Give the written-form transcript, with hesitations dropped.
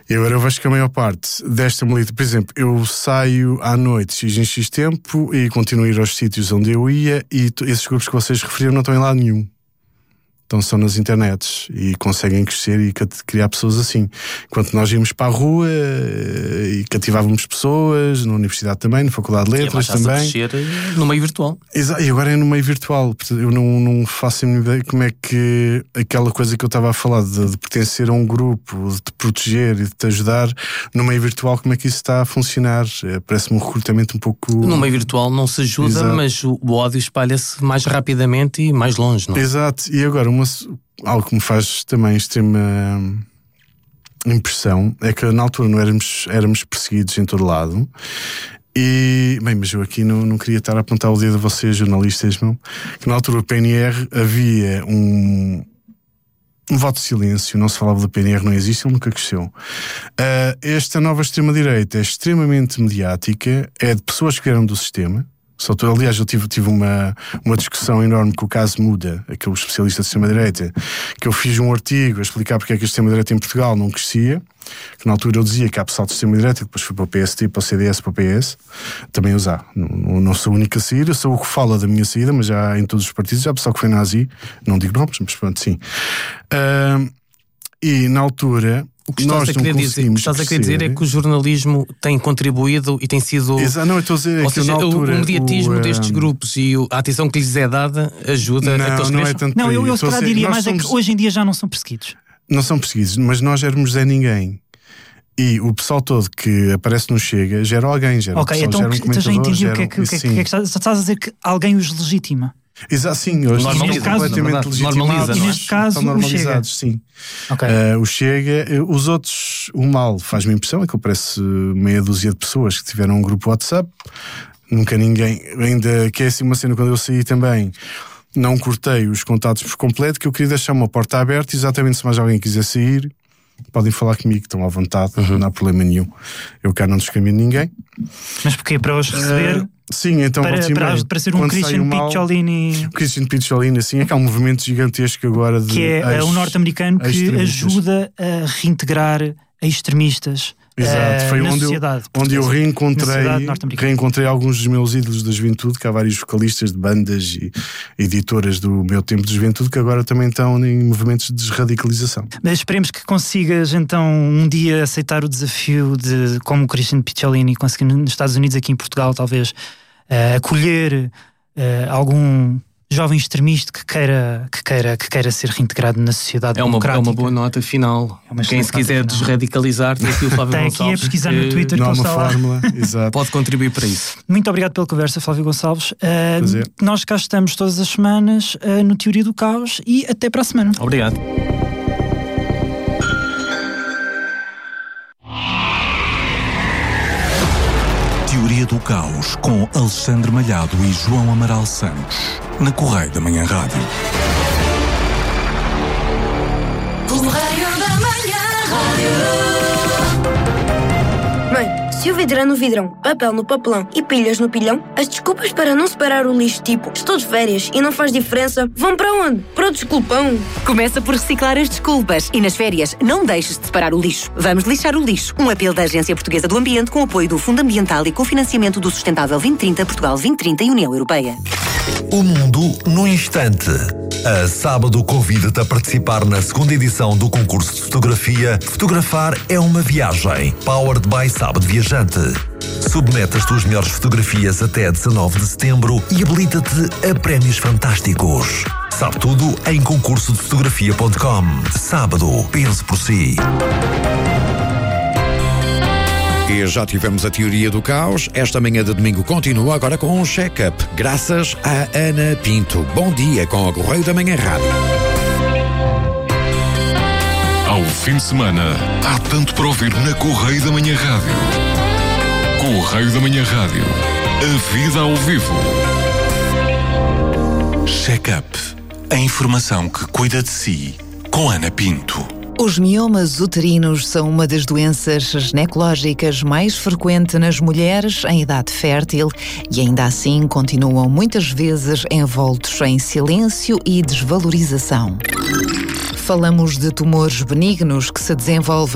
E agora eu vejo que a maior parte desta militância, por exemplo, eu saio à noite X em X tempo e continuo a ir aos sítios onde eu ia, e esses grupos que vocês referiram não estão em lado nenhum. Então são nas internets e conseguem crescer e criar pessoas assim. Enquanto nós íamos para a rua e cativávamos pessoas, na universidade também, na Faculdade de Letras também. A crescer no meio virtual. Exato, e agora é no meio virtual. Eu não faço a minha ideia como é que aquela coisa que eu estava a falar de pertencer a um grupo, de te proteger e de te ajudar, no meio virtual, como é que isso está a funcionar? Parece-me um recrutamento um pouco... No meio virtual não se ajuda, exato, mas o ódio espalha-se mais rapidamente e mais longe, não é? Exato, e agora algo que me faz também extrema impressão é que na altura não éramos perseguidos em todo lado. E, bem, mas eu aqui não queria estar a apontar o dedo a vocês, jornalistas, não? Que na altura do PNR havia um voto de silêncio, não se falava do PNR, não existe, ele nunca cresceu. Esta nova extrema-direita é extremamente mediática, é de pessoas que vieram do sistema. Aliás, eu tive uma discussão enorme com o Caso Muda, aquele especialista de extrema-direita, que eu fiz um artigo a explicar porque é que a extrema-direita em Portugal não crescia, que na altura eu dizia que há pessoal de extrema-direita, depois fui para o PST, para o CDS, para o PS, também usar. Não sou o único a sair, eu sou o que fala da minha saída, mas já em todos os partidos, já há pessoal que foi nazi, não digo nomes, mas pronto, sim. E na altura... O que estás a querer dizer é que o jornalismo tem contribuído e tem sido... Não, eu estou a dizer... Ou seja, o mediatismo destes grupos e a atenção que lhes é dada ajuda a que eles não é tanto. Não, eu se calhar diria mais é que hoje em dia já não são perseguidos. Não são perseguidos, mas nós éramos Zé Ninguém. E o pessoal todo que aparece no Chega já era alguém, já era ok, pessoal, então já entendi o que é que estás a dizer, que alguém os legitima. Exato, sim, hoje neste caso, completamente legitimados. E neste caso, estão normalizados, sim. Okay. O Chega, os outros, o mal faz-me impressão, é que eu parece meia dúzia de pessoas que tiveram um grupo WhatsApp, nunca ninguém, ainda que é assim uma cena, quando eu saí também, não cortei os contatos por completo, que eu queria deixar uma porta aberta, exatamente se mais alguém quiser sair, podem falar comigo, estão à vontade, não há problema nenhum. Eu cá não discrimino ninguém. Mas porquê? Para os receber? Sim, então para ser um Christian Picciolini. O Christian Picciolini, assim, é que há um movimento gigantesco agora de... Que é um norte-americano que ajuda a reintegrar extremistas. Exato, foi onde eu reencontrei alguns dos meus ídolos da juventude, que há vários vocalistas de bandas e editoras do meu tempo de juventude que agora também estão em movimentos de desradicalização. Mas esperemos que consigas então um dia aceitar o desafio de, como o Christian Picciolini conseguiu nos Estados Unidos, aqui em Portugal talvez, acolher algum jovem extremista que queira ser reintegrado na sociedade democrática. É uma boa nota final. Quem se quiser desradicalizar, tem aqui o Flávio Gonçalves. Tem aqui a pesquisar no Twitter, não que há uma fórmula, exato. Pode contribuir para isso. Muito obrigado pela conversa, Flávio Gonçalves. Nós cá estamos todas as semanas no Teoria do Caos e até para a semana. Obrigado. Teoria do Caos com Alexandre Malhado e João Amaral Santos, na Correio da Manhã Rádio. Correio da Manhã Rádio. Mãe, se o vidro é no vidrão, papel no papelão e pilhas no pilhão, as desculpas para não separar o lixo, tipo estou de férias e não faz diferença, vão para onde? Para o desculpão. Começa por reciclar as desculpas e nas férias não deixes de separar o lixo. Vamos lixar o lixo. Um apelo da Agência Portuguesa do Ambiente com apoio do Fundo Ambiental e cofinanciamento do Sustentável 2030, Portugal 2030 e União Europeia. O mundo num instante. A Sábado convida-te a participar na segunda edição do concurso de fotografia Fotografar é uma Viagem, Powered by Sábado Viajante. Submete as tuas melhores fotografias até 19 de setembro e habilita-te a prémios fantásticos. Sabe tudo em concursodefotografia.com. Sábado, pense por si. E já tivemos a Teoria do Caos. Esta manhã de domingo continua agora com um check-up, graças a Ana Pinto. Bom dia com a Correio da Manhã Rádio. Ao fim de semana, há tanto para ouvir na Correio da Manhã Rádio. Correio da Manhã Rádio. A vida ao vivo. Check-up. A informação que cuida de si. Com Ana Pinto. Os miomas uterinos são uma das doenças ginecológicas mais frequentes nas mulheres em idade fértil e ainda assim continuam muitas vezes envoltos em silêncio e desvalorização. Falamos de tumores benignos que se desenvolvem